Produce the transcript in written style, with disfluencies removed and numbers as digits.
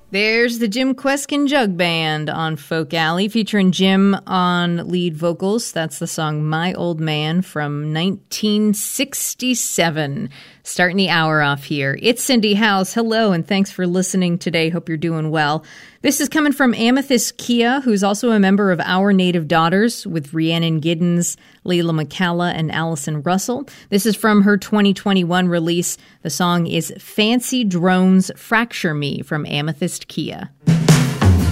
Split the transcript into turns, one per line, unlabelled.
There's the Jim Kweskin Jug Band on Folk Alley, featuring Jim on lead vocals. That's the song My Old Man from 1967. Starting the hour off here. It's Cindy House. Hello, and thanks for listening today. Hope you're doing well. This is coming from Amethyst Kia, who's also a member of Our Native Daughters with Rhiannon Giddens, Layla McCalla, and Allison Russell. This is from her 2021 release. The song is Fancy Drones Fracture Me from Amethyst Kia.